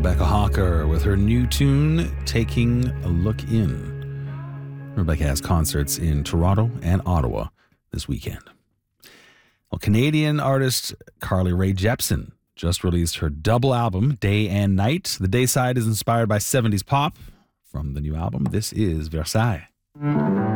Rebecca Hawker with her new tune, Taking a Look In. Rebecca has concerts in Toronto and Ottawa this weekend. Well, Canadian artist Carly Rae Jepsen just released her double album, Day and Night. The day side is inspired by 70s pop. From the new album, this is Versailles.